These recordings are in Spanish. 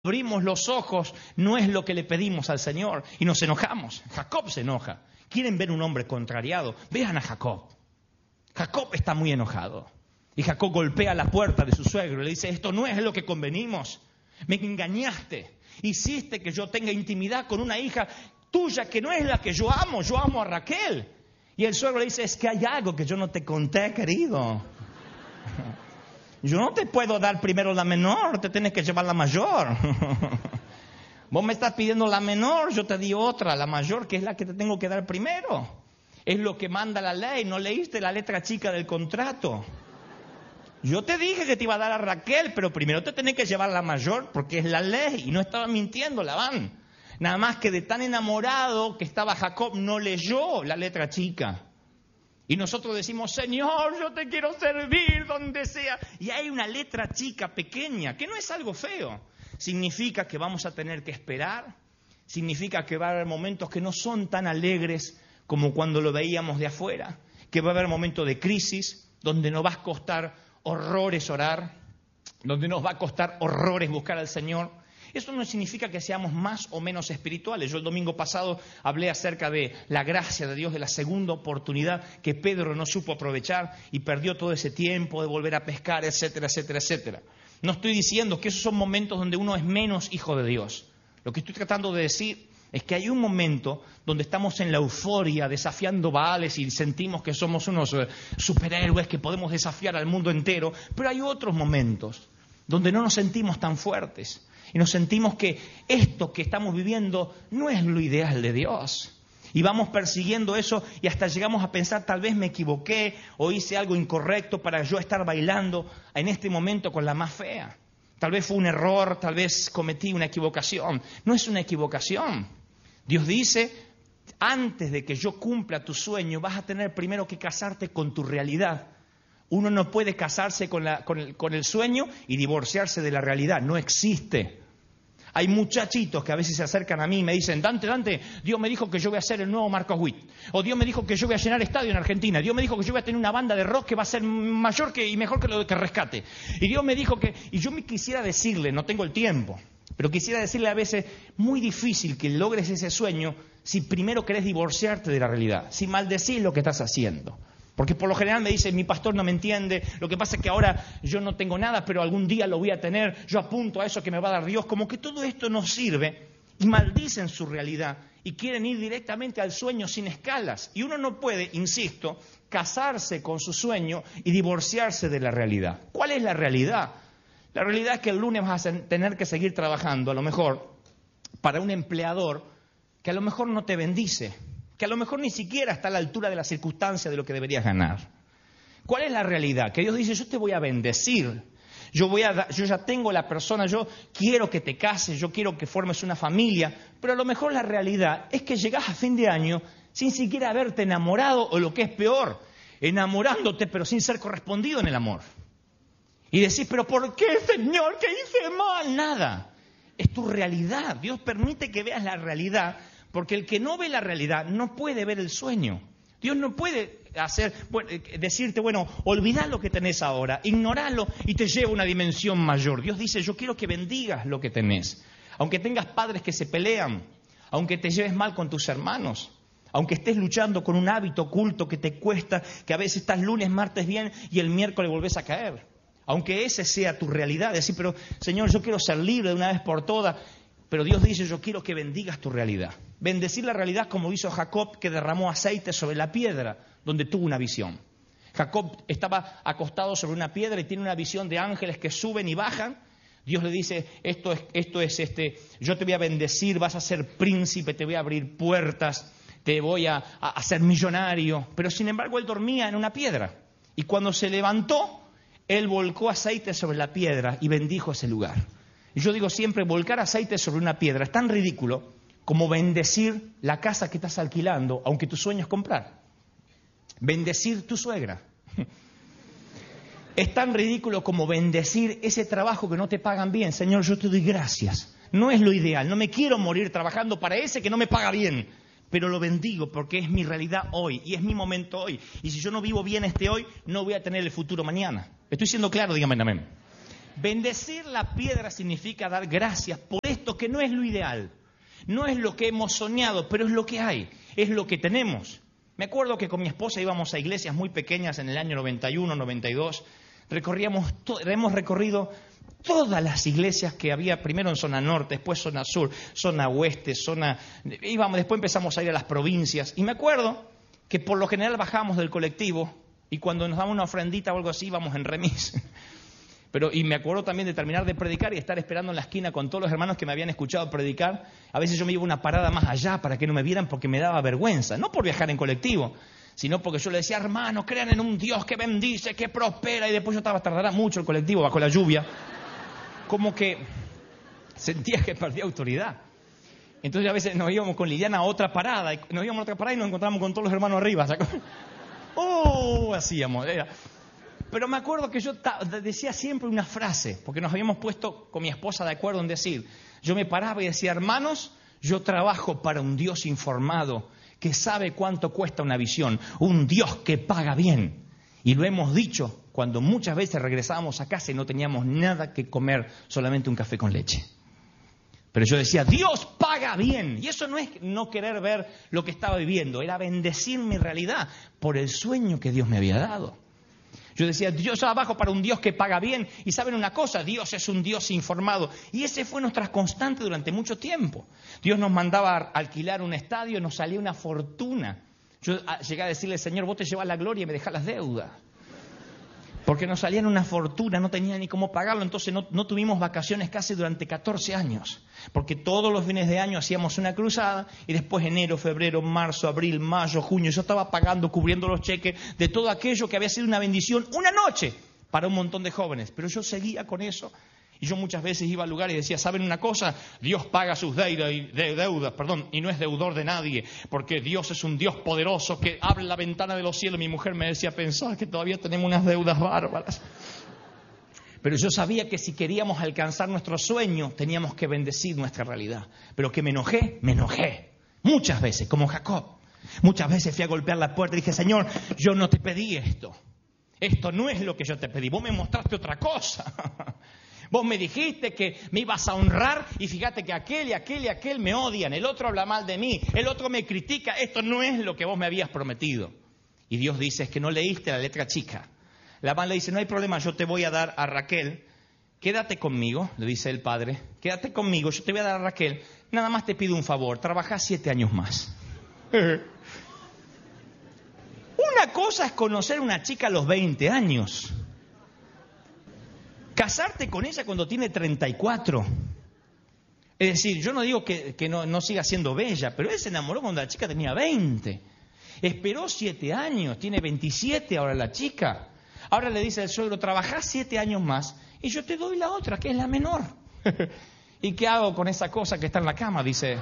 abrimos los ojos, no es lo que le pedimos al Señor y nos enojamos. Jacob se enoja. ¿Quieren ver un hombre contrariado? Vean a Jacob. Jacob está muy enojado. Y Jacob golpea la puerta de su suegro y le dice, esto no es lo que convenimos. Me engañaste. Hiciste que yo tenga intimidad con una hija tuya que no es la que yo amo a Raquel. Y el suegro le dice, es que hay algo que yo no te conté, querido. Yo no te puedo dar primero la menor, te tienes que llevar la mayor. Vos me estás pidiendo la menor, yo te di otra, la mayor, que es la que te tengo que dar primero. Es lo que manda la ley, no leíste la letra chica del contrato. Yo te dije que te iba a dar a Raquel, pero primero te tenés que llevar la mayor porque es la ley. Y no estaba mintiendo, Labán. Nada más que de tan enamorado que estaba Jacob, no leyó la letra chica. Y nosotros decimos, Señor, yo te quiero servir donde sea. Y hay una letra chica, pequeña, que no es algo feo. Significa que vamos a tener que esperar. Significa que va a haber momentos que no son tan alegres como cuando lo veíamos de afuera. Que va a haber momentos de crisis, donde nos va a costar horrores orar, donde nos va a costar horrores buscar al Señor. Eso no significa que seamos más o menos espirituales. Yo el domingo pasado hablé acerca de la gracia de Dios, de la segunda oportunidad que Pedro no supo aprovechar y perdió todo ese tiempo de volver a pescar, etcétera, etcétera, etcétera. No estoy diciendo que esos son momentos donde uno es menos hijo de Dios. Lo que estoy tratando de decir es que hay un momento donde estamos en la euforia, desafiando Baales y sentimos que somos unos superhéroes que podemos desafiar al mundo entero, pero hay otros momentos donde no nos sentimos tan fuertes y nos sentimos que esto que estamos viviendo no es lo ideal de Dios. Y vamos persiguiendo eso y hasta llegamos a pensar, tal vez me equivoqué o hice algo incorrecto para yo estar bailando en este momento con la más fea. Tal vez fue un error, tal vez cometí una equivocación. No es una equivocación. Dios dice, antes de que yo cumpla tu sueño, vas a tener primero que casarte con tu realidad. Uno no puede casarse con el sueño y divorciarse de la realidad. No existe. Hay muchachitos que a veces se acercan a mí y me dicen, Dante, Dios me dijo que yo voy a ser el nuevo Marcos Witt. O Dios me dijo que yo voy a llenar estadio en Argentina. Dios me dijo que yo voy a tener una banda de rock que va a ser mayor y mejor que lo que Rescate. Y Dios me dijo que... Y yo me quisiera decirle, no tengo el tiempo, pero quisiera decirle a veces, muy difícil que logres ese sueño si primero querés divorciarte de la realidad, si maldecís lo que estás haciendo. Porque por lo general me dicen, mi pastor no me entiende, lo que pasa es que ahora yo no tengo nada, pero algún día lo voy a tener, yo apunto a eso que me va a dar Dios, como que todo esto no sirve y maldicen su realidad y quieren ir directamente al sueño sin escalas. Y uno no puede, insisto, casarse con su sueño y divorciarse de la realidad. ¿Cuál es la realidad? La realidad es que el lunes vas a tener que seguir trabajando, a lo mejor, para un empleador que a lo mejor no te bendice, que a lo mejor ni siquiera está a la altura de la circunstancia de lo que deberías ganar. ¿Cuál es la realidad? Que Dios dice, yo te voy a bendecir, yo ya tengo la persona, yo quiero que te cases, yo quiero que formes una familia, pero a lo mejor la realidad es que llegás a fin de año sin siquiera haberte enamorado, o lo que es peor, enamorándote pero sin ser correspondido en el amor. Y decís, pero ¿por qué, Señor? ¿Qué hice mal? Nada. Es tu realidad. Dios permite que veas la realidad, porque el que no ve la realidad no puede ver el sueño. Dios no puede decirte, olvidá lo que tenés ahora, ignoralo y te lleva a una dimensión mayor. Dios dice, yo quiero que bendigas lo que tenés. Aunque tengas padres que se pelean, aunque te lleves mal con tus hermanos, aunque estés luchando con un hábito oculto que te cuesta, que a veces estás lunes, martes bien y el miércoles volvés a caer. Aunque esa sea tu realidad, decir, pero Señor, yo quiero ser libre de una vez por todas. Pero Dios dice, yo quiero que bendigas tu realidad. Bendecir la realidad como hizo Jacob, que derramó aceite sobre la piedra, donde tuvo una visión. Jacob estaba acostado sobre una piedra y tiene una visión de ángeles que suben y bajan. Dios le dice, yo te voy a bendecir, vas a ser príncipe, te voy a abrir puertas, te voy a hacer millonario. Pero sin embargo él dormía en una piedra. Y cuando se levantó, él volcó aceite sobre la piedra y bendijo ese lugar. Y yo digo siempre, volcar aceite sobre una piedra es tan ridículo como bendecir la casa que estás alquilando, aunque tu sueño es comprar. Bendecir tu suegra. Es tan ridículo como bendecir ese trabajo que no te pagan bien. Señor, yo te doy gracias. No es lo ideal, no me quiero morir trabajando para ese que no me paga bien. Pero lo bendigo porque es mi realidad hoy y es mi momento hoy. Y si yo no vivo bien hoy, no voy a tener el futuro mañana. ¿Estoy siendo claro? Dígame amén. Bendecir la piedra significa dar gracias por esto que no es lo ideal. No es lo que hemos soñado, pero es lo que hay, es lo que tenemos. Me acuerdo que con mi esposa íbamos a iglesias muy pequeñas en el año 91, 92. Hemos recorrido todas las iglesias que había, primero en zona norte, después zona sur, zona oeste, después empezamos a ir a las provincias. Y me acuerdo que por lo general bajábamos del colectivo y cuando nos daban una ofrendita o algo así íbamos en remis. Y me acuerdo también de terminar de predicar y estar esperando en la esquina con todos los hermanos que me habían escuchado predicar. A veces yo me iba una parada más allá para que no me vieran porque me daba vergüenza. No por viajar en colectivo, sino porque yo le decía, hermano, crean en un Dios que bendice, que prospera. Y después tardará mucho el colectivo bajo la lluvia. Como que sentía que perdía autoridad. Entonces a veces nos íbamos con Liliana a otra parada. Y nos encontrábamos con todos los hermanos arriba. Hacíamos. Pero me acuerdo que yo decía siempre una frase, porque nos habíamos puesto con mi esposa de acuerdo en decir, yo me paraba y decía, hermanos, yo trabajo para un Dios informado que sabe cuánto cuesta una visión, un Dios que paga bien. Y lo hemos dicho cuando muchas veces regresábamos a casa y no teníamos nada que comer, solamente un café con leche. Pero yo decía, Dios paga bien. Y eso no es no querer ver lo que estaba viviendo, era bendecir mi realidad por el sueño que Dios me había dado. Yo decía, yo trabajo para un Dios que paga bien. Y saben una cosa, Dios es un Dios informado. Y ese fue nuestra constante durante mucho tiempo. Dios nos mandaba a alquilar un estadio, nos salía una fortuna. Yo llegué a decirle, Señor, vos te llevas la gloria y me dejás las deudas. Porque nos salían una fortuna, no tenía ni cómo pagarlo. Entonces no tuvimos vacaciones casi durante 14 años. Porque todos los fines de año hacíamos una cruzada y después enero, febrero, marzo, abril, mayo, junio. Yo estaba pagando, cubriendo los cheques de todo aquello que había sido una bendición una noche para un montón de jóvenes. Pero yo seguía con eso. Y yo muchas veces iba al lugar y decía, ¿saben una cosa? Dios paga sus deudas y no es deudor de nadie, porque Dios es un Dios poderoso que abre la ventana de los cielos. Mi mujer me decía, pensar que todavía tenemos unas deudas bárbaras. Pero yo sabía que si queríamos alcanzar nuestro sueño, teníamos que bendecir nuestra realidad. Pero que me enojé. Muchas veces, como Jacob. Muchas veces fui a golpear la puerta y dije, Señor, yo no te pedí esto. Esto no es lo que yo te pedí. Vos me mostraste otra cosa. Vos me dijiste que me ibas a honrar y fíjate que aquel y aquel me odian. El otro habla mal de mí, el otro me critica. Esto no es lo que vos me habías prometido. Y Dios dice, es que no leíste la letra chica. Labán le dice, no hay problema, yo te voy a dar a Raquel. Quédate conmigo, le dice el padre. Quédate conmigo, yo te voy a dar a Raquel. Nada más te pido un favor, trabajá 7 años más. Una cosa es conocer a una chica a los 20 años. Casarte con ella cuando tiene 34. Es decir, yo no digo que no siga siendo bella, pero él se enamoró cuando la chica tenía 20. Esperó 7 años, tiene 27 ahora la chica. Ahora le dice al suegro, trabajá 7 años más y yo te doy la otra, que es la menor. ¿Y qué hago con esa cosa que está en la cama? Dice,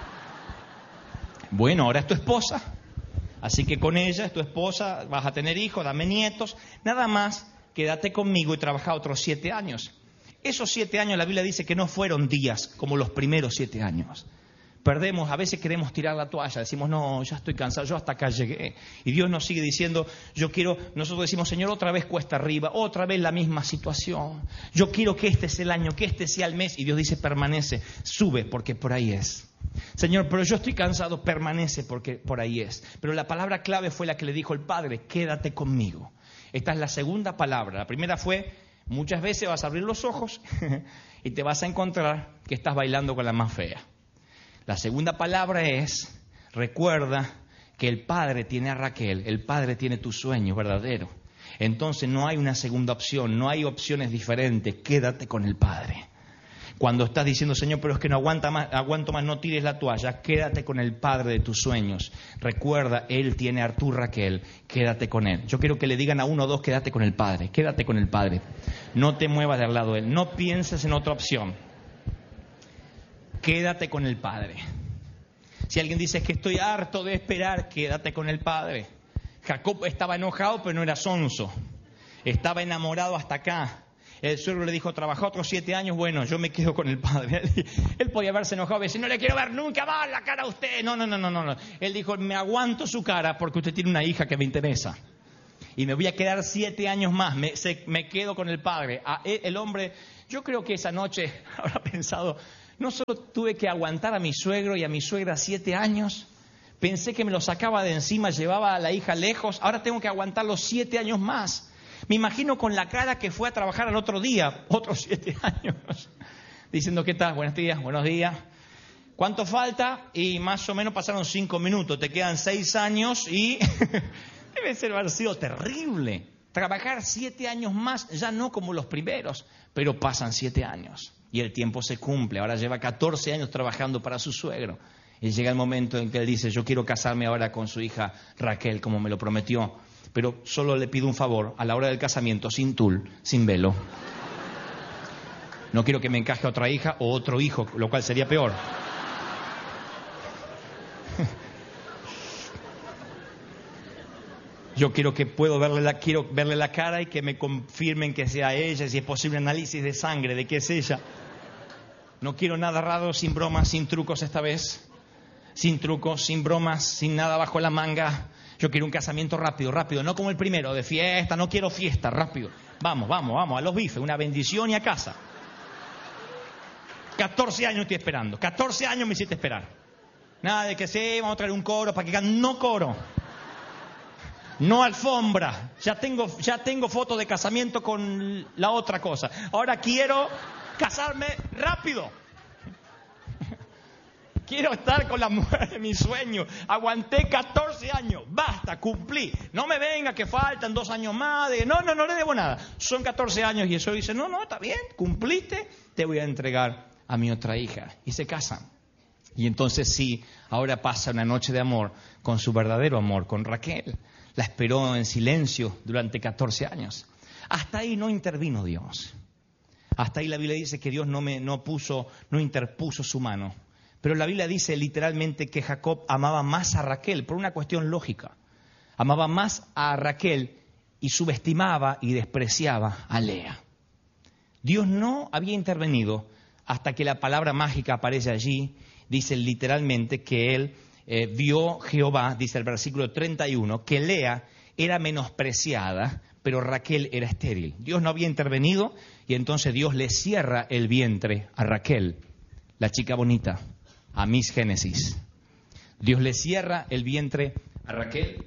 bueno, ahora es tu esposa, así que con ella es tu esposa, vas a tener hijos, dame nietos, nada más. Quédate conmigo y trabaja otros 7 años. Esos 7 años la Biblia dice que no fueron días como los primeros 7 años. Perdemos, a veces queremos tirar la toalla, decimos, no, ya estoy cansado, yo hasta acá llegué. Y Dios nos sigue diciendo, nosotros decimos, Señor, otra vez cuesta arriba, otra vez la misma situación. Yo quiero que este sea el año, que este sea el mes. Y Dios dice, permanece, sube, porque por ahí es. Señor, pero yo estoy cansado, permanece, porque por ahí es. Pero la palabra clave fue la que le dijo el Padre, quédate conmigo. Esta es la segunda palabra. La primera fue, muchas veces vas a abrir los ojos y te vas a encontrar que estás bailando con la más fea. La segunda palabra es, recuerda que el Padre tiene a Raquel, el Padre tiene tu sueño verdadero. Entonces no hay una segunda opción, no hay opciones diferentes, quédate con el Padre. Cuando estás diciendo, Señor, pero es que no aguanto más, no tires la toalla, quédate con el Padre de tus sueños. Recuerda, Él tiene a tu Raquel, quédate con Él. Yo quiero que le digan a 1 o 2, quédate con el Padre, quédate con el Padre. No te muevas de al lado de Él, no pienses en otra opción. Quédate con el Padre. Si alguien dice que estoy harto de esperar, quédate con el Padre. Jacob estaba enojado, pero no era sonso. Estaba enamorado hasta acá. El suegro le dijo, trabajó otros 7 años, bueno, yo me quedo con el Padre. Él podía haberse enojado y decir, no le quiero ver nunca más la cara a usted. No. Él dijo, me aguanto su cara porque usted tiene una hija que me interesa. y me voy a quedar 7 años más, me quedo con el padre. El hombre, yo creo que esa noche habrá pensado, no solo tuve que aguantar a mi suegro y a mi suegra 7 años, pensé que me lo sacaba de encima, llevaba a la hija lejos, ahora tengo que aguantarlo 7 años más. Me imagino con la cara que fue a trabajar al otro día, otros 7 años, diciendo, ¿qué tal? Buenos días. ¿Cuánto falta? Y más o menos pasaron 5 minutos, te quedan 6 años y debe haber sido terrible. Trabajar 7 años más, ya no como los primeros, pero pasan 7 años y el tiempo se cumple. Ahora lleva 14 años trabajando para su suegro. Y llega el momento en que él dice, yo quiero casarme ahora con su hija Raquel, como me lo prometió, pero solo le pido un favor, a la hora del casamiento, sin tul, sin velo. No quiero que me encaje a otra hija o otro hijo, lo cual sería peor. Yo quiero verle la cara y que me confirmen que sea ella, si es posible análisis de sangre, de que es ella. No quiero nada raro, sin bromas, sin trucos esta vez. Sin trucos, sin bromas, sin nada bajo la manga. Yo quiero un casamiento rápido, no como el primero, de fiesta, no quiero fiesta, rápido. Vamos, a los bifes, una bendición y a casa. 14 años estoy esperando, 14 años me hiciste esperar. Nada de que sí, vamos a traer un coro para que canten, no coro. No alfombra, ya tengo foto de casamiento con la otra cosa. Ahora quiero casarme rápido. Quiero estar con la mujer de mi sueño. Aguanté 14 años, basta, cumplí. No me venga que faltan 2 años más. No le debo nada. Son 14 años y eso dice, no, está bien, cumpliste, te voy a entregar a mi otra hija. Y se casan. Y entonces sí, ahora pasa una noche de amor con su verdadero amor, con Raquel. La esperó en silencio durante 14 años. Hasta ahí no intervino Dios. Hasta ahí la Biblia dice que Dios no interpuso su mano. Pero la Biblia dice literalmente que Jacob amaba más a Raquel por una cuestión lógica. Amaba más a Raquel y subestimaba y despreciaba a Lea. Dios no había intervenido hasta que la palabra mágica aparece allí. Dice literalmente que él vio Jehová, dice el versículo 31, que Lea era menospreciada, pero Raquel era estéril. Dios no había intervenido y entonces Dios le cierra el vientre a Raquel, la chica bonita, a Miss Génesis. Dios le cierra el vientre a Raquel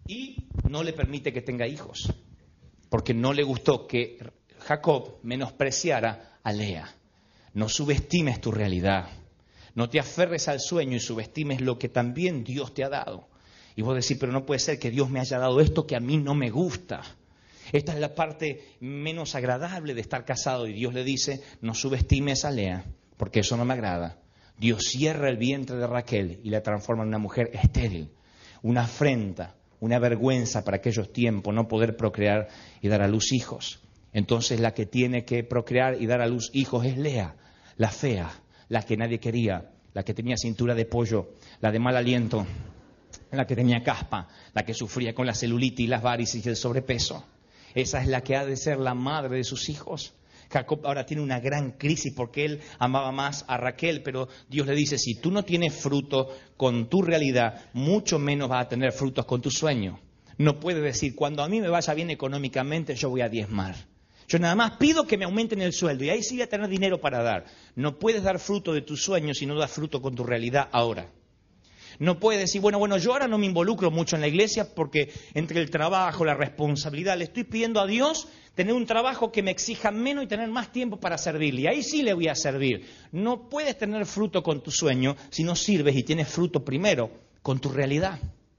y no le permite que tenga hijos, porque no le gustó que Jacob menospreciara a Lea. No subestimes tu realidad. No te aferres al sueño y subestimes lo que también Dios te ha dado. Y vos decís, pero no puede ser que Dios me haya dado esto que a mí no me gusta. Esta es la parte menos agradable de estar casado. Y Dios le dice, no subestimes a Lea, porque eso no me agrada. Dios cierra el vientre de Raquel y la transforma en una mujer estéril. Una afrenta, una vergüenza para aquellos tiempos, no poder procrear y dar a luz hijos. Entonces la que tiene que procrear y dar a luz hijos es Lea, la fea, la que nadie quería, la que tenía cintura de pollo, la de mal aliento, la que tenía caspa, la que sufría con la celulitis, las varices y el sobrepeso. Esa es la que ha de ser la madre de sus hijos. Jacob ahora tiene una gran crisis porque él amaba más a Raquel, pero Dios le dice, si tú no tienes fruto con tu realidad, mucho menos vas a tener frutos con tu sueño. No puedes decir, cuando a mí me vaya bien económicamente, yo voy a diezmar. Yo nada más pido que me aumenten el sueldo y ahí sí voy a tener dinero para dar. No puedes dar fruto de tus sueños si no das fruto con tu realidad ahora. No puedes decir, bueno, yo ahora no me involucro mucho en la iglesia porque entre el trabajo, la responsabilidad, le estoy pidiendo a Dios tener un trabajo que me exija menos y tener más tiempo para servirle. Y ahí sí le voy a servir. No puedes tener fruto con tu sueño si no sirves y tienes fruto primero con tu realidad.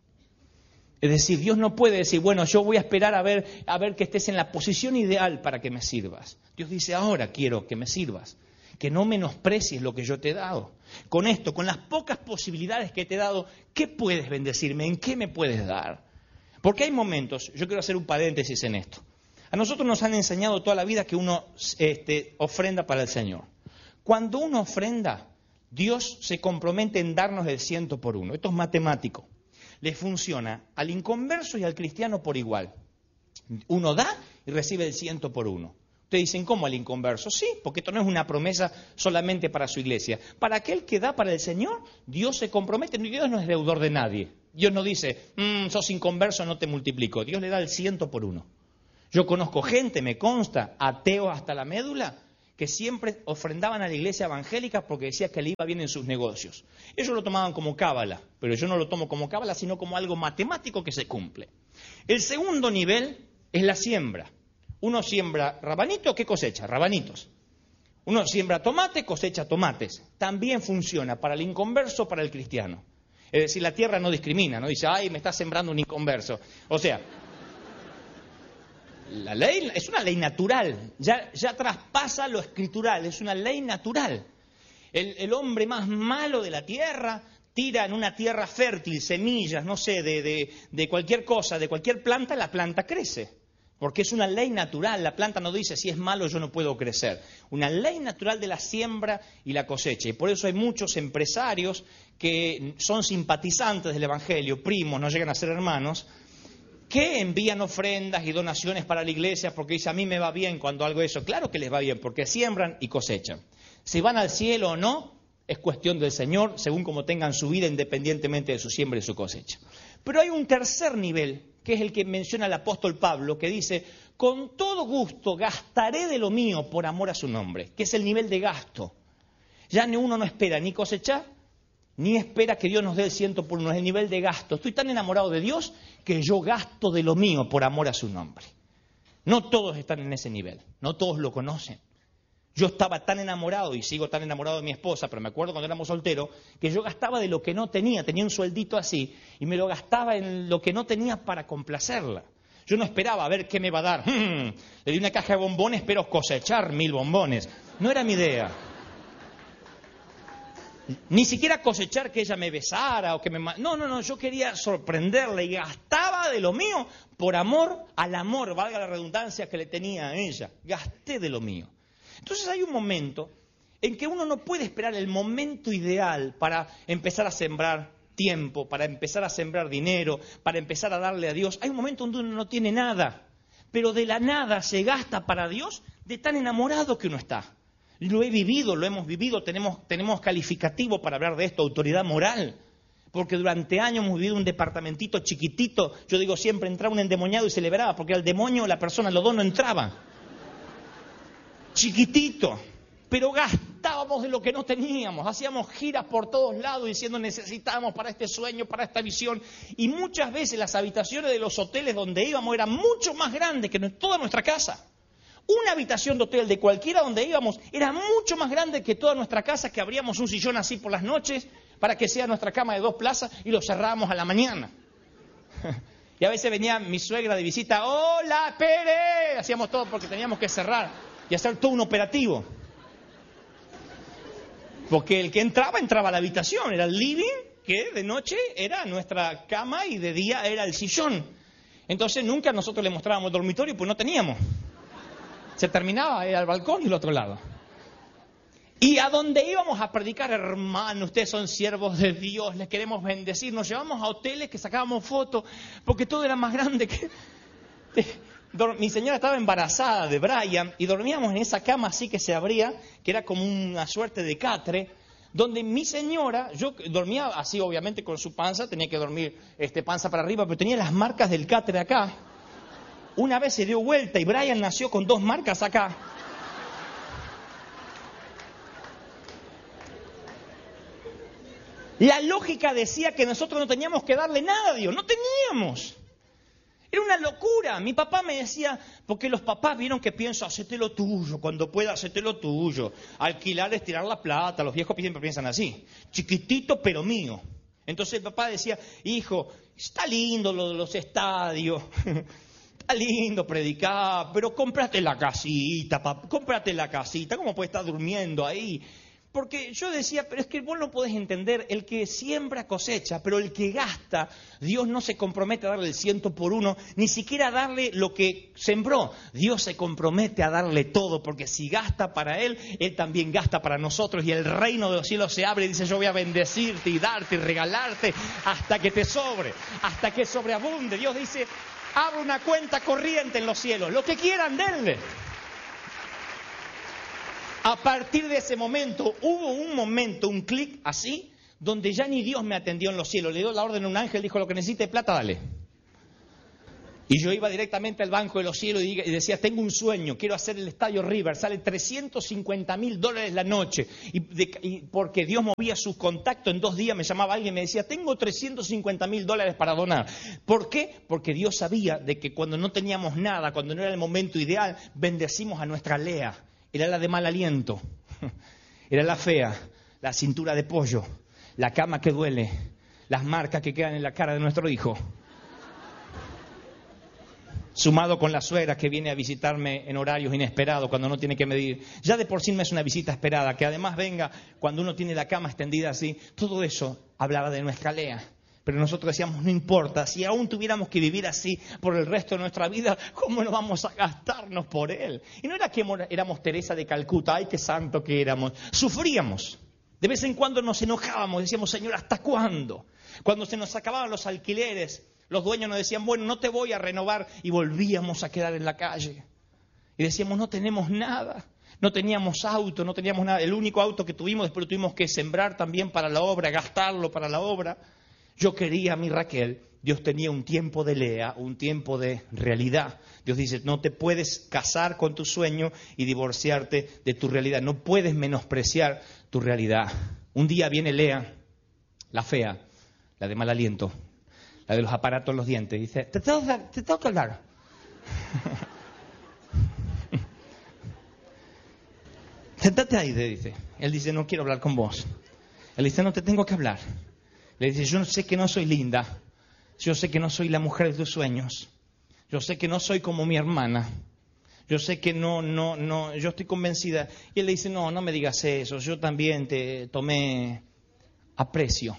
Es decir, Dios no puede decir, bueno, yo voy a esperar a ver que estés en la posición ideal para que me sirvas. Dios dice, ahora quiero que me sirvas, que no menosprecies lo que yo te he dado. Con esto, con las pocas posibilidades que te he dado, ¿qué puedes bendecirme? ¿En qué me puedes dar? Porque hay momentos, yo quiero hacer un paréntesis en esto. A nosotros nos han enseñado toda la vida que uno ofrenda para el Señor. Cuando uno ofrenda, Dios se compromete en darnos el 100 por 1. Esto es matemático. Le funciona al inconverso y al cristiano por igual. Uno da y recibe el 100 por 1. Ustedes dicen, ¿cómo al inconverso? Sí, porque esto no es una promesa solamente para su iglesia. Para aquel que da para el Señor, Dios se compromete. Dios no es deudor de nadie. Dios no dice, sos inconverso, no te multiplico. Dios le da el 100 por 1. Yo conozco gente, me consta, ateos hasta la médula, que siempre ofrendaban a la iglesia evangélica porque decía que le iba bien en sus negocios. Ellos lo tomaban como cábala, pero yo no lo tomo como cábala, sino como algo matemático que se cumple. El segundo nivel es la siembra. Uno siembra rabanito, ¿qué cosecha? Rabanitos. Uno siembra tomate, cosecha tomates. También funciona para el inconverso, para el cristiano. Es decir, la tierra no discrimina, no dice, ay, me está sembrando un inconverso. O sea, la ley es una ley natural, ya traspasa lo escritural, es una ley natural. El hombre más malo de la tierra tira en una tierra fértil semillas, no sé, de cualquier cosa, de cualquier planta, la planta crece. Porque es una ley natural, la planta no dice si es malo yo no puedo crecer. Una ley natural de la siembra y la cosecha. Y por eso hay muchos empresarios que son simpatizantes del Evangelio, primos, no llegan a ser hermanos, que envían ofrendas y donaciones para la iglesia porque dice, a mí me va bien cuando hago eso. Claro que les va bien, porque siembran y cosechan. Si van al cielo o no, es cuestión del Señor, según como tengan su vida, independientemente de su siembra y su cosecha. Pero hay un tercer nivel, que es el que menciona el apóstol Pablo, que dice, con todo gusto gastaré de lo mío por amor a su nombre, que es el nivel de gasto. Ya uno no espera ni cosechar, ni espera que Dios nos dé el 100 por 1, es el nivel de gasto. Estoy tan enamorado de Dios que yo gasto de lo mío por amor a su nombre. No todos están en ese nivel, no todos lo conocen. Yo estaba tan enamorado y sigo tan enamorado de mi esposa, pero me acuerdo cuando éramos solteros, que yo gastaba de lo que no tenía un sueldito así, y me lo gastaba en lo que no tenía para complacerla. Yo no esperaba a ver qué me va a dar. Le di una caja de bombones, espero cosechar 1000 bombones. No era mi idea. Ni siquiera cosechar que ella me besara o que me... No, yo quería sorprenderla y gastaba de lo mío por amor al amor, valga la redundancia, que le tenía a ella. Gasté de lo mío. Entonces hay un momento en que uno no puede esperar el momento ideal para empezar a sembrar tiempo, para empezar a sembrar dinero, para empezar a darle a Dios. Hay un momento donde uno no tiene nada, pero de la nada se gasta para Dios de tan enamorado que uno está. Lo he vivido, lo hemos vivido, tenemos calificativo para hablar de esto, autoridad moral. Porque durante años hemos vivido un departamentito chiquitito, yo digo siempre, entraba un endemoniado y se liberaba, porque al demonio la persona, los dos no entraban. Chiquitito, pero gastábamos de lo que no teníamos, hacíamos giras por todos lados diciendo necesitamos para este sueño, para esta visión. Y muchas veces las habitaciones de los hoteles donde íbamos eran mucho más grandes que toda nuestra casa. Una habitación de hotel de cualquiera donde íbamos era mucho más grande que toda nuestra casa, que abríamos un sillón así por las noches para que sea nuestra cama de 2 plazas y lo cerrábamos a la mañana. Y a veces venía mi suegra de visita, ¡hola, Pérez! Hacíamos todo porque teníamos que cerrar y hacer todo un operativo. Porque el que entraba a la habitación, era el living, que de noche era nuestra cama y de día era el sillón. Entonces nunca nosotros le mostrábamos el dormitorio, pues no teníamos. Se terminaba, era al balcón y al otro lado. Y a donde íbamos a predicar, hermano, ustedes son siervos de Dios, les queremos bendecir. Nos llevamos a hoteles que sacábamos fotos, porque todo era más grande que... Mi señora estaba embarazada de Brian y dormíamos en esa cama así que se abría, que era como una suerte de catre, donde mi señora, yo dormía así obviamente con su panza, tenía que dormir panza para arriba, pero tenía las marcas del catre acá. Una vez se dio vuelta y Brian nació con 2 marcas acá. La lógica decía que nosotros no teníamos que darle nada a Dios, no teníamos. Era una locura. Mi papá me decía, porque los papás vieron que pienso, hacete lo tuyo, cuando pueda, hacete lo tuyo. Alquilar es tirar la plata, los viejos siempre piensan así. Chiquitito pero mío. Entonces el papá decía, hijo, está lindo lo de los estadios, está lindo predicar, pero cómprate la casita, papá, cómprate la casita, ¿cómo puedes estar durmiendo ahí? Porque yo decía, pero es que vos no podés entender, el que siembra cosecha, pero el que gasta, Dios no se compromete a darle el 100 por 1, ni siquiera a darle lo que sembró. Dios se compromete a darle todo, porque si gasta para Él, Él también gasta para nosotros. Y el reino de los cielos se abre y dice, yo voy a bendecirte y darte y regalarte hasta que te sobre, hasta que sobreabunde. Dios dice, abre una cuenta corriente en los cielos, lo que quieran denle. A partir de ese momento, hubo un momento, un clic así, donde ya ni Dios me atendió en los cielos. Le dio la orden a un ángel, dijo: lo que necesite plata, dale. Y yo iba directamente al banco de los cielos y decía: tengo un sueño, quiero hacer el estadio River, sale $350,000 la noche. Y porque Dios movía sus contactos, en 2 días me llamaba alguien y me decía: tengo $350,000 para donar. ¿Por qué? Porque Dios sabía de que cuando no teníamos nada, cuando no era el momento ideal, bendecimos a nuestra Lea. Era la de mal aliento, era la fea, la cintura de pollo, la cama que duele, las marcas que quedan en la cara de nuestro hijo. Sumado con la suegra que viene a visitarme en horarios inesperados cuando no tiene que medir. Ya de por sí no es una visita esperada, que además venga cuando uno tiene la cama extendida así. Todo eso hablaba de nuestra Lea. Pero nosotros decíamos: no importa, si aún tuviéramos que vivir así por el resto de nuestra vida, ¿cómo no vamos a gastarnos por él? Y no era que éramos Teresa de Calcuta, ¡ay, qué santo que éramos! Sufríamos. De vez en cuando nos enojábamos, decíamos: Señor, ¿hasta cuándo? Cuando se nos acababan los alquileres, los dueños nos decían: bueno, no te voy a renovar, y volvíamos a quedar en la calle. Y decíamos: no tenemos nada, no teníamos auto, no teníamos nada. El único auto que tuvimos, después lo tuvimos que sembrar también para la obra, gastarlo para la obra. Yo quería a mi Raquel. Dios tenía un tiempo de Lea, un tiempo de realidad. Dios dice: no te puedes casar con tu sueño y divorciarte de tu realidad. No puedes menospreciar tu realidad. Un día viene Lea, la fea, la de mal aliento, la de los aparatos en los dientes, dice: te tengo que hablar. Sentate ahí, le dice. Él dice: no quiero hablar con vos. Él dice: no te tengo que hablar. Le dice: yo sé que no soy linda, yo sé que no soy la mujer de tus sueños, yo sé que no soy como mi hermana, yo sé que no, yo estoy convencida. Y él le dice: no me digas eso, yo también te tomé aprecio.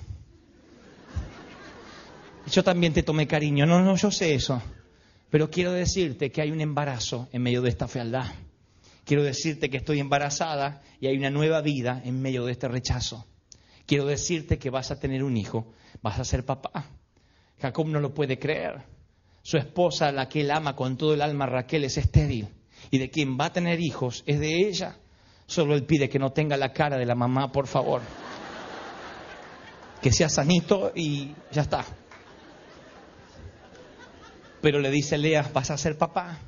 Yo también te tomé cariño. No, yo sé eso. Pero quiero decirte que hay un embarazo en medio de esta fealdad. Quiero decirte que estoy embarazada y hay una nueva vida en medio de este rechazo. Quiero decirte que vas a tener un hijo, vas a ser papá. Jacob no lo puede creer. Su esposa, la que él ama con todo el alma, Raquel, es estéril. Y de quien va a tener hijos es de ella. Solo él pide que no tenga la cara de la mamá, por favor. Que sea sanito y ya está. Pero le dice Lea: vas a ser papá.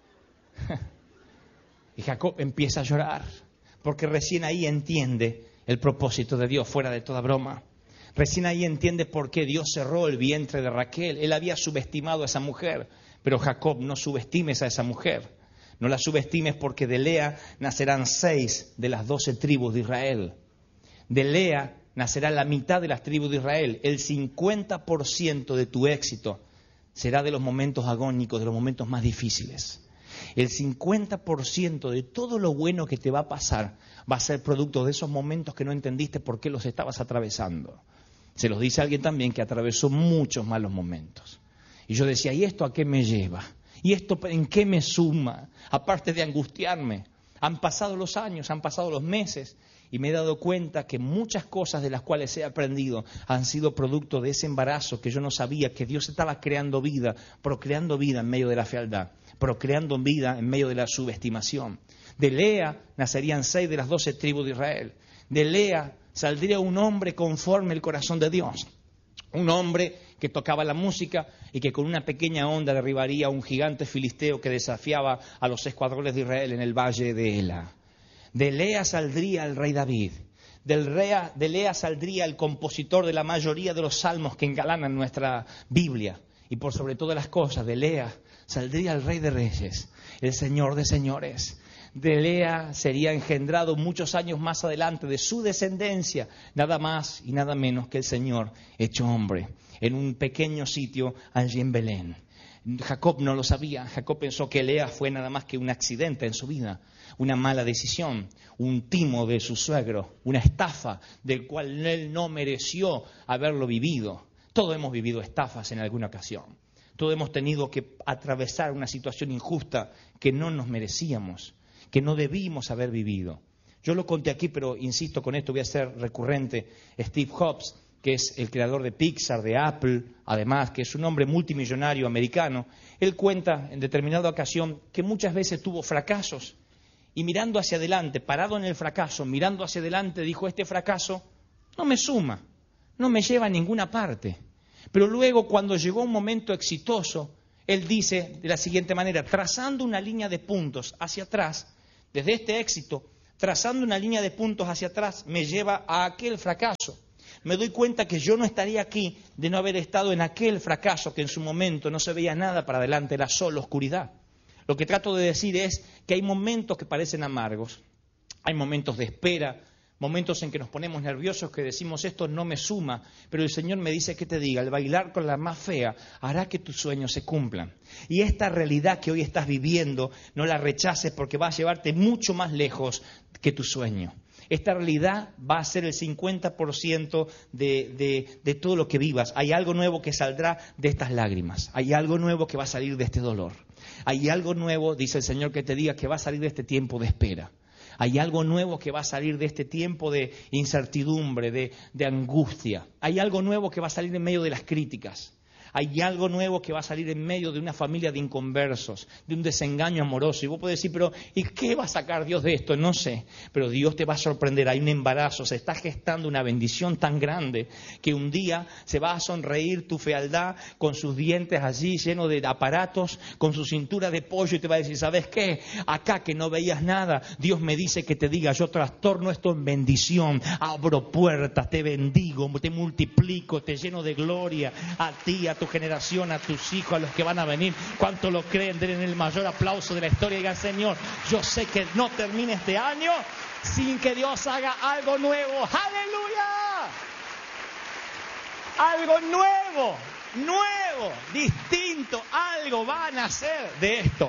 Y Jacob empieza a llorar, porque recién ahí entiende el propósito de Dios, fuera de toda broma. Recién ahí entiende por qué Dios cerró el vientre de Raquel. Él había subestimado a esa mujer, pero Jacob: no subestimes a esa mujer. No la subestimes, porque de Lea nacerán 6 de las 12 tribus de Israel. De Lea nacerá la mitad de las tribus de Israel. El 50% de tu éxito será de los momentos agónicos, de los momentos más difíciles. El 50% de todo lo bueno que te va a pasar va a ser producto de esos momentos que no entendiste por qué los estabas atravesando. Se los dice alguien también que atravesó muchos malos momentos. Y yo decía: ¿y esto a qué me lleva? ¿Y esto en qué me suma? Aparte de angustiarme. Han pasado los años, han pasado los meses, y me he dado cuenta que muchas cosas de las cuales he aprendido han sido producto de ese embarazo, que yo no sabía que Dios estaba creando vida, procreando vida en medio de la fealdad, procreando vida en medio de la subestimación. De Lea nacerían 6 de las 12 tribus de Israel. De Lea saldría un hombre conforme al corazón de Dios. Un hombre que tocaba la música y que con una pequeña onda derribaría a un gigante filisteo que desafiaba a los escuadrones de Israel en el valle de Ela. De Lea saldría el rey David. De Lea saldría el compositor de la mayoría de los salmos que engalanan nuestra Biblia. Y por sobre todas las cosas, de Lea saldría el rey de reyes, el señor de señores. De Lea sería engendrado muchos años más adelante de su descendencia, nada más y nada menos que el Señor hecho hombre, en un pequeño sitio allí en Belén. Jacob no lo sabía. Jacob pensó que Lea fue nada más que un accidente en su vida, una mala decisión, un timo de su suegro, una estafa del cual él no mereció haberlo vivido. Todos hemos vivido estafas en alguna ocasión. Todos hemos tenido que atravesar una situación injusta que no nos merecíamos, que no debimos haber vivido. Yo lo conté aquí, pero insisto, con esto voy a ser recurrente. Steve Jobs, que es el creador de Pixar, de Apple, además, que es un hombre multimillonario americano, él cuenta en determinada ocasión que muchas veces tuvo fracasos y mirando hacia adelante, parado en el fracaso, mirando hacia adelante, dijo, este fracaso no me suma, no me lleva a ninguna parte. Pero luego, cuando llegó un momento exitoso, él dice de la siguiente manera, trazando una línea de puntos hacia atrás, desde este éxito, trazando una línea de puntos hacia atrás, me lleva a aquel fracaso. Me doy cuenta que yo no estaría aquí de no haber estado en aquel fracaso que en su momento no se veía nada para adelante, era solo oscuridad. Lo que trato de decir es que hay momentos que parecen amargos, hay momentos de espera, momentos en que nos ponemos nerviosos, que decimos esto no me suma, pero el Señor me dice que te diga, el bailar con la más fea hará que tus sueños se cumplan. Y esta realidad que hoy estás viviendo, no la rechaces porque va a llevarte mucho más lejos que tu sueño. Esta realidad va a ser el 50% de todo lo que vivas. Hay algo nuevo que saldrá de estas lágrimas. Hay algo nuevo que va a salir de este dolor. Hay algo nuevo, dice el Señor, que te diga que va a salir de este tiempo de espera. Hay algo nuevo que va a salir de este tiempo de incertidumbre, de angustia. Hay algo nuevo que va a salir en medio de las críticas. Hay algo nuevo que va a salir en medio de una familia de inconversos, de un desengaño amoroso. Y vos podés decir, pero ¿y qué va a sacar Dios de esto? No sé, pero Dios te va a sorprender. Hay un embarazo, se está gestando una bendición tan grande que un día se va a sonreír tu fealdad con sus dientes allí llenos de aparatos, con su cintura de pollo y te va a decir, ¿sabes qué? Acá que no veías nada, Dios me dice que te diga, yo trastorno esto en bendición, abro puertas, te bendigo, te multiplico, te lleno de gloria a ti, a tu generación, a tus hijos, a los que van a venir. ¿Cuánto lo creen? Den el mayor aplauso de la historia y digan, Señor, yo sé que no termine este año sin que Dios haga algo nuevo. ¡Aleluya! Algo nuevo, distinto, algo va a nacer de esto.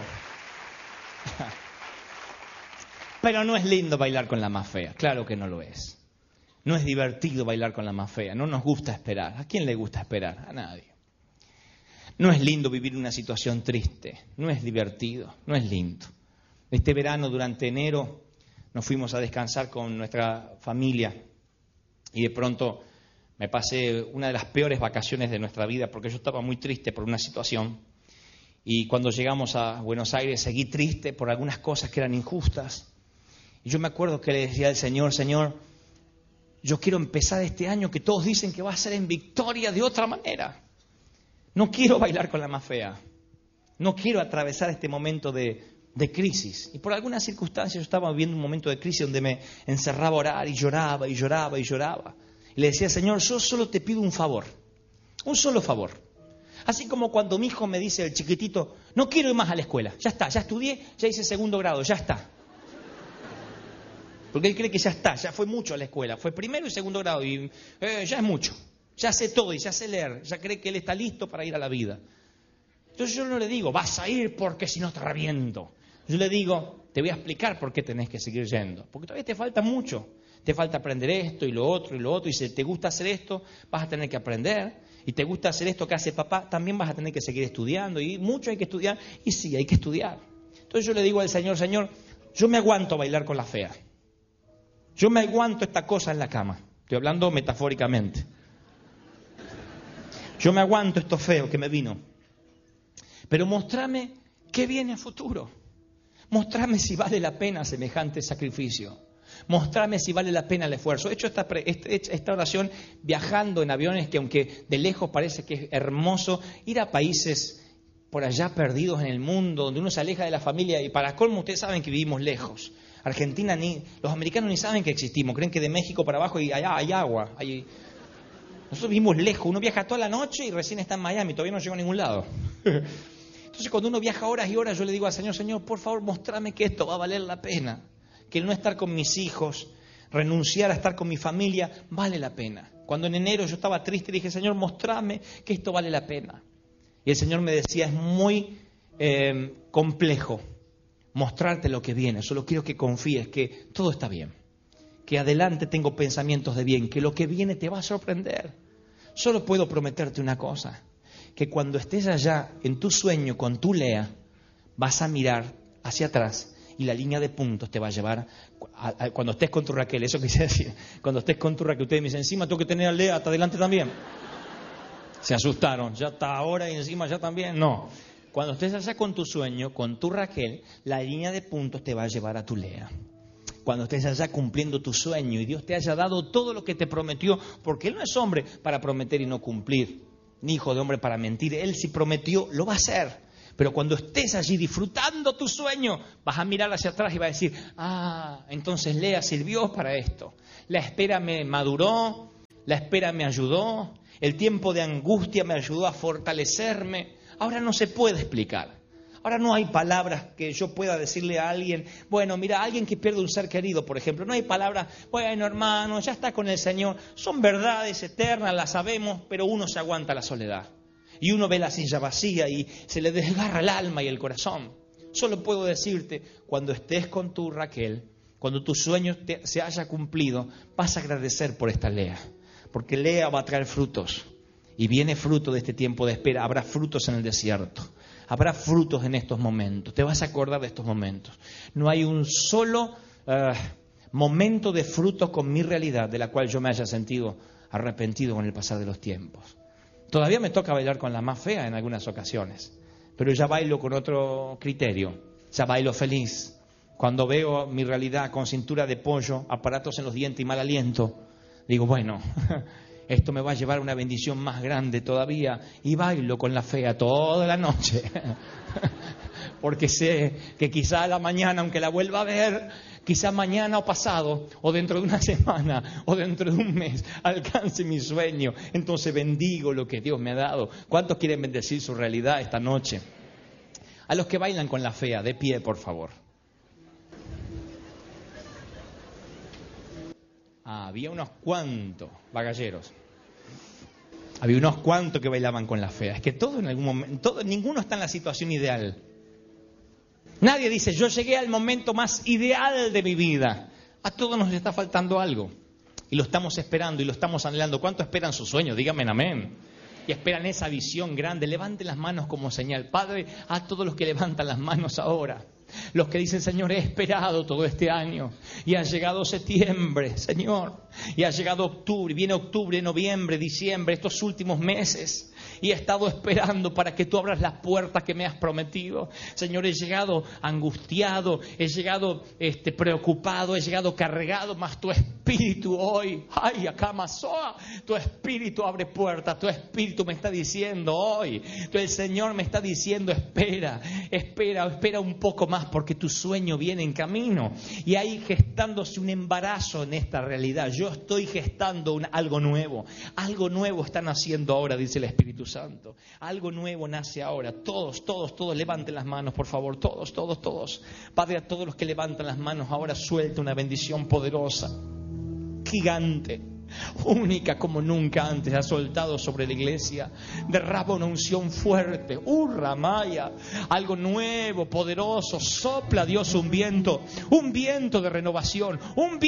Pero no es lindo bailar con la más fea, claro que no lo es. No es divertido bailar con la más fea, no nos gusta esperar. ¿A quién le gusta esperar? A nadie. No es lindo vivir una situación triste, no es divertido, no es lindo. Este verano, durante enero, nos fuimos a descansar con nuestra familia y de pronto me pasé una de las peores vacaciones de nuestra vida porque yo estaba muy triste por una situación y cuando llegamos a Buenos Aires seguí triste por algunas cosas que eran injustas. Y yo me acuerdo que le decía al Señor, Señor, yo quiero empezar este año que todos dicen que va a ser en victoria de otra manera. No quiero bailar con la más fea. No quiero atravesar este momento de crisis. Y por algunas circunstancias yo estaba viviendo un momento de crisis donde me encerraba a orar y lloraba y lloraba y lloraba. Y le decía, Señor, yo solo te pido un favor. Un solo favor. Así como cuando mi hijo me dice, el chiquitito, no quiero ir más a la escuela. Ya está, ya estudié, ya hice segundo grado, ya está. Porque él cree que ya está, ya fue mucho a la escuela. Fue primero y segundo grado y ya es mucho. Ya sé todo y ya sé leer, ya cree que él está listo para ir a la vida. Entonces yo no le digo, vas a ir porque si no te reviento. Yo le digo, te voy a explicar por qué tenés que seguir yendo. Porque todavía te falta mucho. Te falta aprender esto y lo otro y lo otro. Y si te gusta hacer esto, vas a tener que aprender. Y te gusta hacer esto que hace papá, también vas a tener que seguir estudiando. Y mucho hay que estudiar. Y sí, hay que estudiar. Entonces yo le digo al Señor, Señor, yo me aguanto bailar con la fea. Yo me aguanto esta cosa en la cama. Estoy hablando metafóricamente. Yo me aguanto esto feo que me vino. Pero mostrame qué viene a futuro. Mostrame si vale la pena semejante sacrificio. Mostrame si vale la pena el esfuerzo. He hecho esta oración viajando en aviones que aunque de lejos parece que es hermoso, ir a países por allá perdidos en el mundo, donde uno se aleja de la familia y para colmo ustedes saben que vivimos lejos. Argentina, los americanos ni saben que existimos, creen que de México para abajo y allá hay agua, Nosotros vivimos lejos, uno viaja toda la noche y recién está en Miami, todavía no llegó a ningún lado. Entonces cuando uno viaja horas y horas, yo le digo al Señor, Señor, por favor, mostrame que esto va a valer la pena. Que el no estar con mis hijos, renunciar a estar con mi familia, vale la pena. Cuando en enero yo estaba triste, dije, Señor, mostrame que esto vale la pena. Y el Señor me decía, es muy complejo mostrarte lo que viene, solo quiero que confíes que todo está bien. Que adelante tengo pensamientos de bien, que lo que viene te va a sorprender. Solo puedo prometerte una cosa, que cuando estés allá en tu sueño con tu Lea, vas a mirar hacia atrás y la línea de puntos te va a llevar, cuando estés con tu Raquel, eso quise decir, cuando estés con tu Raquel, ustedes me dicen, encima tengo que tener a Lea hasta adelante también. Se asustaron, ya está ahora y encima ya también, no. Cuando estés allá con tu sueño, con tu Raquel, la línea de puntos te va a llevar a tu Lea. Cuando estés allá cumpliendo tu sueño y Dios te haya dado todo lo que te prometió, porque Él no es hombre para prometer y no cumplir, ni hijo de hombre para mentir. Él si prometió, lo va a hacer. Pero cuando estés allí disfrutando tu sueño, vas a mirar hacia atrás y vas a decir, entonces Lea sirvió para esto. La espera me maduró, la espera me ayudó, el tiempo de angustia me ayudó a fortalecerme. Ahora no se puede explicar. Ahora no hay palabras que yo pueda decirle a alguien, bueno, mira, alguien que pierde un ser querido, por ejemplo, no hay palabras, bueno, hermano, ya está con el Señor. Son verdades eternas, las sabemos, pero uno se aguanta la soledad. Y uno ve la silla vacía y se le desgarra el alma y el corazón. Solo puedo decirte, cuando estés con tu Raquel, cuando tu sueño se haya cumplido, vas a agradecer por esta Lea. Porque Lea va a traer frutos. Y viene fruto de este tiempo de espera. Habrá frutos en el desierto. Habrá frutos en estos momentos. Te vas a acordar de estos momentos. No hay un solo momento de fruto con mi realidad de la cual yo me haya sentido arrepentido con el pasar de los tiempos. Todavía me toca bailar con la más fea en algunas ocasiones, pero ya bailo con otro criterio, ya bailo feliz. Cuando veo mi realidad con cintura de pollo, aparatos en los dientes y mal aliento, digo, bueno, esto me va a llevar a una bendición más grande todavía, y bailo con la fea toda la noche. Porque sé que quizá a la mañana, aunque la vuelva a ver, quizá mañana o pasado, o dentro de una semana, o dentro de un mes, alcance mi sueño. Entonces bendigo lo que Dios me ha dado. ¿Cuántos quieren bendecir su realidad esta noche? A los que bailan con la fea, de pie, por favor. Había unos cuantos bagalleros. Había unos cuantos que bailaban con la fea. Es que todo en algún momento, ninguno está en la situación ideal. Nadie dice, yo llegué al momento más ideal de mi vida. A todos nos está faltando algo. Y lo estamos esperando y lo estamos anhelando. ¿Cuánto esperan sus sueños? Díganme amén. Y esperan esa visión grande. Levanten las manos como señal. Padre, a todos los que levantan las manos ahora. Los que dicen, Señor, he esperado todo este año. Y ha llegado septiembre, Señor. Y ha llegado octubre. Viene octubre, noviembre, diciembre, estos últimos meses. Y he estado esperando para que tú abras las puertas que me has prometido. Señor, he llegado angustiado, he llegado preocupado, he llegado cargado, mas tu espíritu hoy, ay, acá Masoa, tu espíritu abre puertas, tu espíritu me está diciendo hoy, el Señor me está diciendo, espera un poco más porque tu sueño viene en camino. Y ahí gestándose un embarazo en esta realidad. Yo estoy gestando algo nuevo está naciendo ahora, dice el Espíritu Santo. Algo nuevo nace ahora. Todos levanten las manos, por favor. Todos. Padre, a todos los que levantan las manos ahora, suelta una bendición poderosa, gigante, única como nunca antes ha soltado sobre la iglesia. Derrama una unción fuerte, Ramaya, algo nuevo, poderoso. Sopla, Dios, un viento de renovación,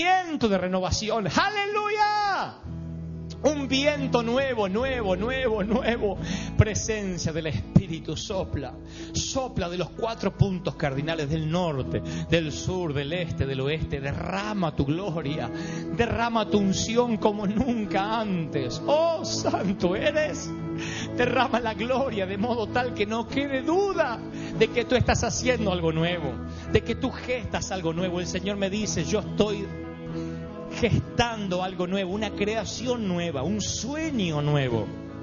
¡aleluya! Un viento nuevo. Presencia del Espíritu sopla de los 4 puntos cardinales del norte, del sur, del este, del oeste. Derrama tu gloria, derrama tu unción como nunca antes. Oh, santo eres. Derrama la gloria de modo tal que no quede duda de que tú estás haciendo algo nuevo, de que tú gestas algo nuevo. El Señor me dice, yo estoy gestando algo nuevo, una creación nueva, un sueño nuevo.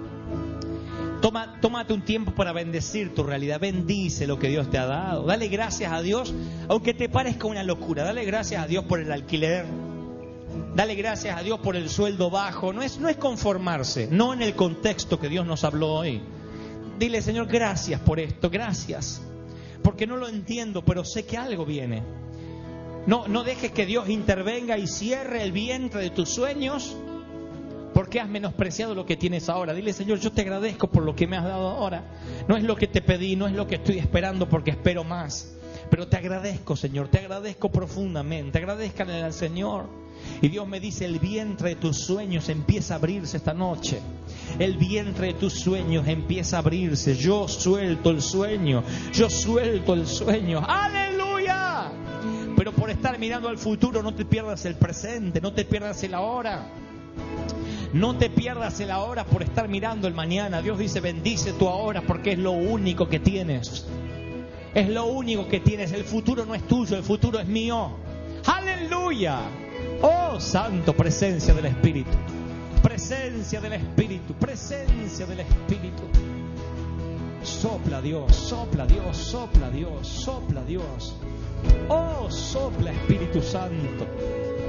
Tómate un tiempo para bendecir tu realidad. Bendice lo que Dios te ha dado. Dale gracias a Dios, aunque te parezca una locura. Dale gracias a Dios por el alquiler. Dale gracias a Dios por el sueldo bajo. No es conformarse, no en el contexto que Dios nos habló hoy. Dile, Señor, gracias por esto, gracias. Porque no lo entiendo, pero sé que algo viene. No dejes que Dios intervenga y cierre el vientre de tus sueños porque has menospreciado lo que tienes ahora. Dile, Señor, yo te agradezco por lo que me has dado ahora. No es lo que te pedí, no es lo que estoy esperando porque espero más. Pero te agradezco, Señor, te agradezco profundamente. Agradezcanle al Señor. Y Dios me dice, el vientre de tus sueños empieza a abrirse esta noche. El vientre de tus sueños empieza a abrirse. Yo suelto el sueño. ¡Aleluya! Pero por estar mirando al futuro no te pierdas el presente, no te pierdas el ahora. No te pierdas el ahora por estar mirando el mañana. Dios dice, bendice tu ahora porque es lo único que tienes. Es lo único que tienes. El futuro no es tuyo, el futuro es mío. ¡Aleluya! Oh, santo, presencia del Espíritu. Presencia del Espíritu, presencia del Espíritu. Sopla Dios, sopla Dios, sopla Dios, sopla Dios. Oh, sopla Espíritu Santo.